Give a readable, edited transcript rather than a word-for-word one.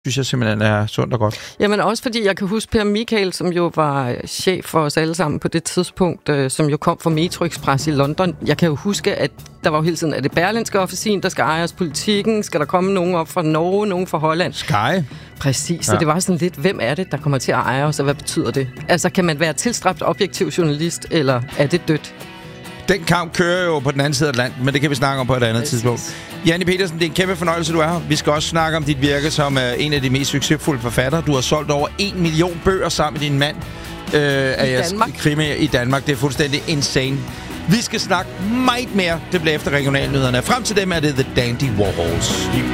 synes jeg simpelthen er sundt og godt. Jamen også fordi jeg kan huske Per Michael, som jo var chef for os alle sammen på det tidspunkt, som jo kom fra Metro Express i London. Jeg kan jo huske, at der var jo hele tiden, at det Berlingske Officin, der skal eje os politikken, skal der komme nogen op fra Norge, nogen fra Holland. Sky. Præcis, så det var sådan lidt, hvem er det, der kommer til at eje os, og hvad betyder det? Altså, kan man være tilstræbt objektiv journalist, eller er det dødt? Den kamp kører jo på den anden side af Atlanten, men det kan vi snakke om på et andet tidspunkt. Janni Pedersen, det er en kæmpe fornøjelse, du er her. Vi skal også snakke om dit virke som en af de mest succesfulde forfattere. Du har solgt over 1 million bøger sammen med din mand i Danmark. Det er fuldstændig insane. Vi skal snakke meget mere. Det bliver efter regionalnyhederne. Frem til dem er det The Dandy Warhols.